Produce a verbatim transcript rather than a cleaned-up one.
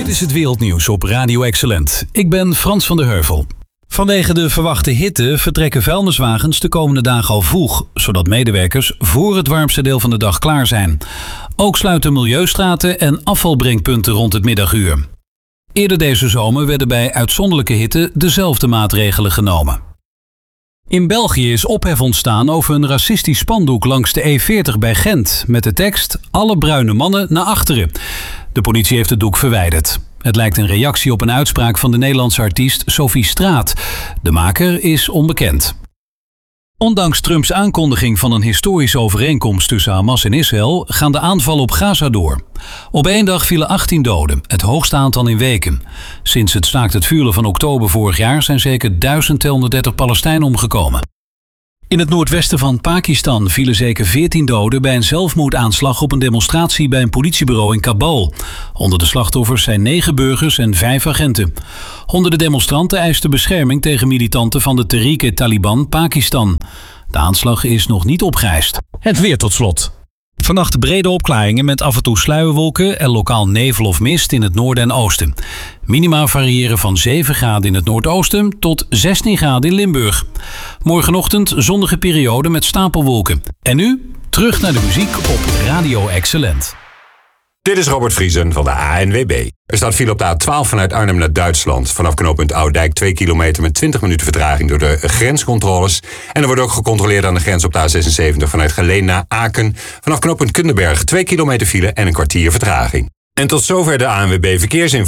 is het wereldnieuws op Radio Excellent. Ik ben Frans van der Heuvel. Vanwege de verwachte hitte vertrekken vuilniswagens de komende dagen al vroeg, zodat medewerkers voor het warmste deel van de dag klaar zijn. Ook sluiten milieustraten en afvalbrengpunten rond het middaguur. Eerder deze zomer werden bij uitzonderlijke hitte dezelfde maatregelen genomen. In België is ophef ontstaan over een racistisch spandoek langs de E veertig bij Gent met de tekst "Alle bruine mannen naar achteren". De politie heeft het doek verwijderd. Het lijkt een reactie op een uitspraak van de Nederlandse artiest Sophie Straat. De maker is onbekend. Ondanks Trumps aankondiging van een historische overeenkomst tussen Hamas en Israël gaan de aanvallen op Gaza door. Op één dag vielen achttien doden, het hoogste aantal in weken. Sinds het staakt het vuren van oktober vorig jaar zijn zeker duizend tweehonderddertig Palestijnen omgekomen. In het noordwesten van Pakistan vielen zeker veertien doden bij een zelfmoordaanslag op een demonstratie bij een politiebureau in Kabul. Onder de slachtoffers zijn negen burgers en vijf agenten. Honderden demonstranten eisten bescherming tegen militanten van de Tehrik-e-Taliban Pakistan. De aanslag is nog niet opgeëist. Het weer tot slot. Vannacht brede opklaringen met af en toe sluierwolken en lokaal nevel of mist in het noorden en oosten. Minima variëren van zeven graden in het noordoosten tot zestien graden in Limburg. Morgenochtend zonnige periode met stapelwolken. En nu terug naar de muziek op Radio Excellent. Dit is Robert Vriesen van de A N W B. Er staat file op de A twaalf vanuit Arnhem naar Duitsland. Vanaf knooppunt Oudijk twee kilometer met twintig minuten vertraging door de grenscontroles. En er wordt ook gecontroleerd aan de grens op de A zesenzeventig vanuit Geleen naar Aken. Vanaf knooppunt Kundenberg twee kilometer file en een kwartier vertraging. En tot zover de A N W B Verkeersinformatie.